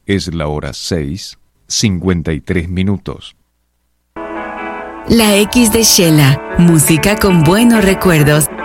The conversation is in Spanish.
Es la hora 6:53. La X de Shela, música con buenos recuerdos